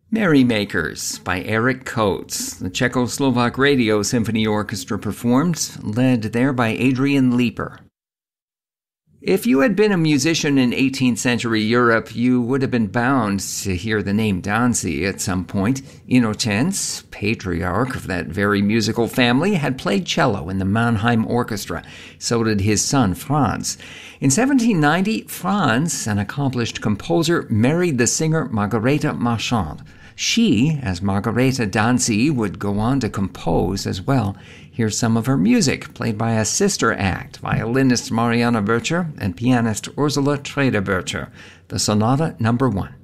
Merrymakers by Eric Coates. The Czechoslovak Radio Symphony Orchestra performed, led there by Adrian Leeper. If you had been a musician in 18th century Europe, you would have been bound to hear the name Dancy at some point. Innocenz, patriarch of that very musical family, had played cello in the Mannheim Orchestra. So did his son, Franz. In 1790, Franz, an accomplished composer, married the singer Margareta Marchand. She, as Margareta Dancy, would go on to compose as well. Here's some of her music, played by a sister act, violinist Mariana Bircher and pianist Ursula Treder-Bircher. The Sonata No. 1.